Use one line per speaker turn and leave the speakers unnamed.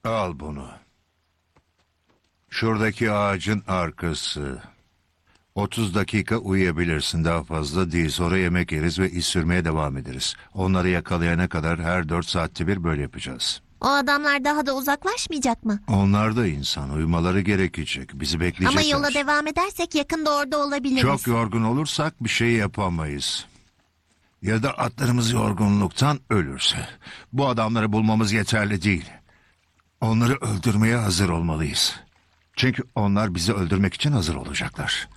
Al bunu. Şuradaki ağacın arkası. 30 dakika uyuyabilirsin, daha fazla değil. Sonra yemek yeriz ve iz sürmeye devam ederiz. Onları yakalayana kadar her 4 saatte bir böyle yapacağız.
O adamlar daha da uzaklaşmayacak mı?
Onlar da insan, uyumaları gerekecek. Bizi
Ama
bekleyecekler.
yola devam edersek yakında orada olabiliriz.
Çok yorgun olursak bir şey yapamayız. Ya da atlarımız yorgunluktan ölürse. Bu adamları bulmamız yeterli değil. Onları öldürmeye hazır olmalıyız. Çünkü onlar bizi öldürmek için hazır olacaklar.